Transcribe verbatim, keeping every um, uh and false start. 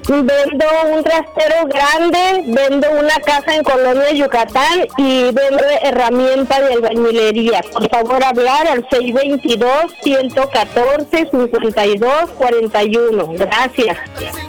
Vendo un trastero grande, vendo una casa en Colonia Yucatán y vendo herramientas de albañilería. Por favor, hablar al seis dos dos, uno uno cuatro, cinco dos cuatro uno. Gracias.